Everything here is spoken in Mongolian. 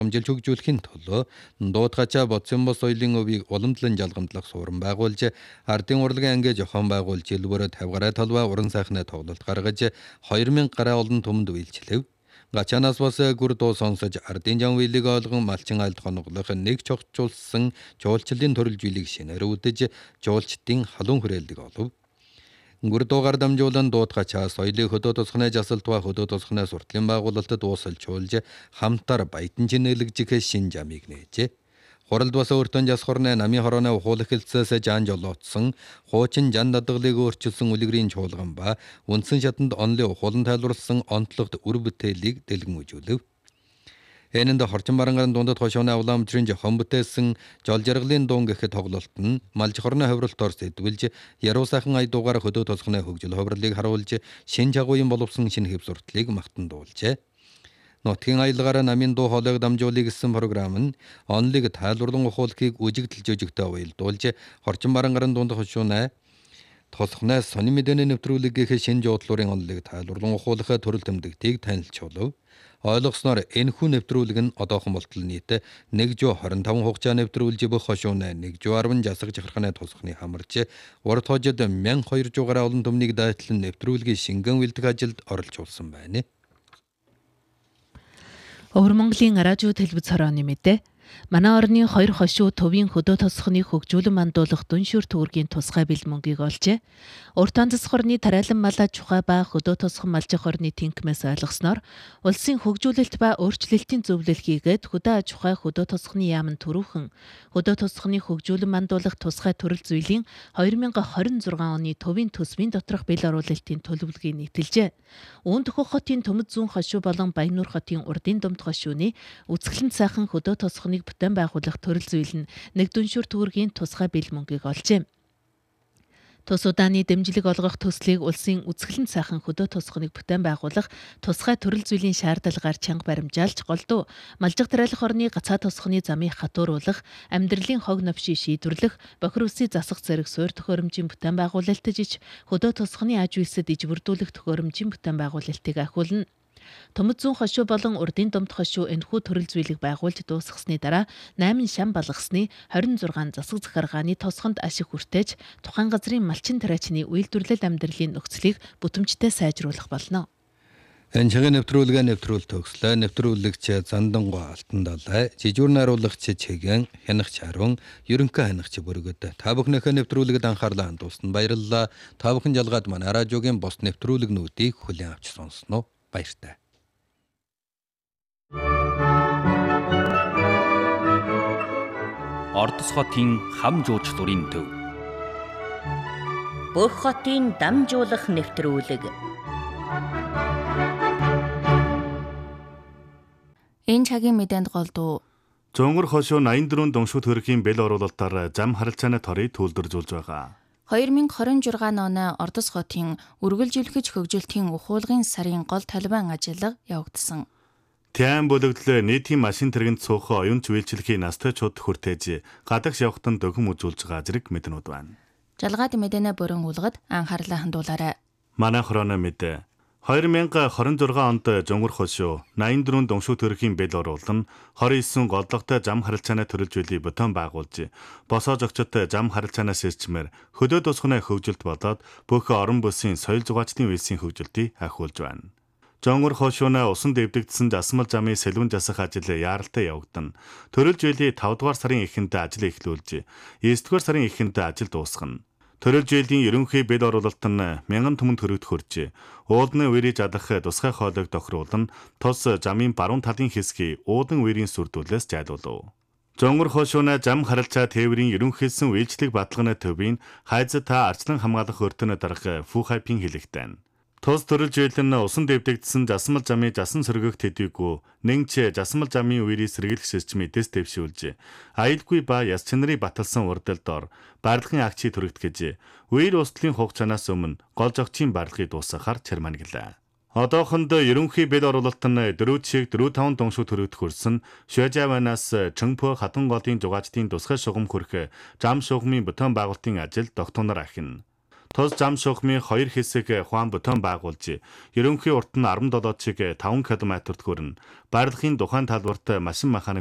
Амжилт хөгжүүлэхийн төлөө дуудгачаа бодсон бос соёлын өвийг уламжлан жалгамтлах суурин байгуулж, ардын урлагийн анги зохион байгуулж, илбэрэ 50 гаруй толгой уран сайхны тоглолт гаргаж 2000 гаруй олон түмэнд үйлчлэв. Гачаанаас бас гүр дуу сонсож ардын жан биелийг ойлгон малчин айлд хоноглох нэг чогтчулсан жуулчлалын төрөл зүйлийг шинээр үдэж жуулчдын халуун хүрээлдэг олов. Гүр дуугаар дамжуулан дуудгачаа соёлын хөдөө тусганы жасалтва хөдөө тусганы суртлын байгуулалтад уусалжуулж хамтар баятан чинэлэгжих шин жамыг нээжээ. Хуралд бас өөртөө жас хорны намын хорооны ухуулах хэлцээс жан жолоотсон хуучин жан дадгалыг өөрчилсөн үлгэрийн чуулган ба үндсэн шатанд онлын ухуулан тайлбарласан онцлогт үр бүтээлийг дэлгэн үзүүлв. Энэнд хорчин барангарын дундад хошооны авламжрын жохон бүтээсэн жол жаргалын дуун гэхэд тоглолт нь малж хорны ховролтоор сэдвэлж яруу сайхан ая дуугаар хөдөө тосгоны хөгжил ховрлыг харуулж шин жагууын боловсон шин хэв суртлыг магтан дуулжээ. Нутгийн аялгаараа намын дуу хоолойг дамжуулъя гэсэн програм нь онлыг тайлбарлан ухуулахыг үжигдэлж өжигтэй уялдуулж хорчин барангарын дунд хошууны тосгоны сони мэдээний нэвтрүүлэг шин жуудлуурын онлыг тайлбарлан ухуулах төрөл тэмдэгтийг танилцуулв. Ойлгосноор энэхүү нэвтрүүлэг нь одоохон болтол нийт 125 хугацаа нэвтрүүлж бүх хошууны 110 жасаг жахарханы тусахны хамарч урд хожид 1200 гаруй олон түмнийг дайтлан нэвтрүүлгийн шингэн үлдэх ажилд оролцуулсан байна. Өвөр Монголын радио телевиз хорооны мэдээ. Манай орны 2 хошуу төвийн хөдөө тосгоны хөгжүүлэн мандуулах дүншүр төвөргийн тусгай бэлмөнгийг олжээ. Урт андас хорны тариалан малаа чухай ба хөдөө тосгон малжих хорны тэнхмээс ойлгосноор улсын хөгжүүлэлт ба өөрчлөлтийн зөвлөл хийгээд хөдөө аж ахуй хөдөө тосгоны яамн төрүүхэн хөдөө тосгоны хөгжүүлэн мандуулах тусгай төрөл зүйлийн 2026 оны төвийн төсвийн доторх бэл оруулалтын төлөвлөгөөг нийтэлжээ. Үүнд Хөх хотын Төмөд зүүн хошуу болон Баяннуур хотын Урдын Думд хошууны үзэсгэлэнт сайхан хөдөө тосгоныг бүтээн байгуулах төрөл зүйл нь нэг дүншүр төвөргийн тусгай бэлмөнгийг олжээ. Тус удааны дэмжлэг олгох төслийг улсын үзэсгэлэнт сайхан хөдөө тосгоныг бүтээн байгуулах тусгай төрөл зүйлийн шаардлагаар чанга баримжаалж голдуу малжиг тариалах орны гацаа тосгоны замыг хатууруулах, амьдралын хог навшийг шийдвэрлэх, бохир үсий засах зэрэг суурь төхөөрөмжийн бүтээн байгуулалтаж иж хөдөө тосгоны аж үйлсэд ижбэрдүүлэх төхөөрөмжийн бүтээн байгуулалтыг ахиулна. Төмөд зүүн хошуу болон Урдын Думд хошуу энэхүү төрөл зүйлийг байгуулж дуусгасны дараа 8 шам балгасны 26 засаг захиргааны тосгонд ашиг хүртээж тухайн газрын малчин тариачны үйлдвэрлэл амьдралын нөхцөлийг бүтэмжтэй сайжруулах болно. Энэчгийн нэвтрүүлгээ нэвтрүүл төгслөө. Нэвтрүүлэгч Зандангой Алтан Далай, жижүүр найруулагч Чэгэн, Хянагч Харун, ерөнхий хянагч Бүргэд. Та бүхнийхээ нэвтрүүлэгт анхаарлаа хандуулсанд баярлалаа. Та бүхэн жалгаад манай радиогийн бос нэвтрүүлэгнүүдийг хүлээн авч сонсноо. Баяртай. Ордос хотын хам жуучлалын төв. Бүх хотын дамжуулах нэвтрүүлэг. Энэ цагийн мэдээнд голдуу Жонгор хошуу 84 дуншууд төрхийн бэл оруулалтаар зам харилцааны торыг төлдөржүүлж байгаа. 2026 оны Ордос хотын үргэлжлүүлэх хөгжилтийн ухуулгын сарын гол талбайн ажиллага явагдсан. Тян бүлэглэлээ нийтийн машин тэргэнд суух оюун чүйлчлэхийн настай чууд хүртээж гадагш явахтан дөхөм үзүүлж байгаа зэрэг мэднүүд байна. Жалгаад мэдэнэ бүрэн уулгад анхаарлаа хандуулаарай. Манай хорооны мэдээ 2026 онд Жонгор хошуу 84 дуншууд төрхийн бэл оруулан 29 голдлоготой зам харилцааны төрөл зүйлийг бүтээн байгуулж босоож огчот зам харилцаанаас ирчмээр хөдөө тусганы хөгжилт болоод бүх орон бүсийн соёл зугаачдын үйлсийн хөгжилтийг ахиулж байна. Жонгор хошууны усан дэвдэгдсэн засмал замын сэлвэн засах ажил яаралтай явагдана. Төрөл зүйлийг 5 дугаар сарын эхэнд ажил эхлүүлж, 9 дугаар сарын эхэнд ажил дуусгана. Төрөл жилийн ерөнхий бэл оруулалт нь 1000 түмэн төгрөгт хүрч, уулны үерийг адах тусгай хоолойг тохируулан тус замын баруун талын хэсгийг уулын үерийн сүрдүүлээс зайлуулв. Жонгор хошууны зам харилцаа тээврийн ерөнхийлсөн үйлчлэг баталгааны төвийн хайз та арчлан хамгаалах өртөнд дарга Фухайпин хэлэгтэн. Тус төрөл жилийн усан дэвдэгдсэн засмал замын засан сөргөх төдийгүй нэгч засмал замын үерийг сэргийлэх системийг дэс дэвшүүлж, аюулгүй ба яс чанарын баталсан урдал дор барилгын акчийг төрөгдгөж, үер устлийн хугацаанаас өмнө гол зохицын барилгыг дуусгахаар чарманглаа. Одоохонд ерөнхий бэл оруулалт нь 4.45 дуншууд төрөгдөх хүрсэн Шөжаванаас Чөмпө хатан голын зугаачдын тусгай шугам хүрэх зам шугамын бүтээн байгуулалтын ажил тогтооноор ахина. Тус зам шугамын 2 хэсэг ухаан бетон байгуулж, ерөнхий урт нь 17 чиг 5 км хүрнэ. Барилгын тухайн талбарт машин механик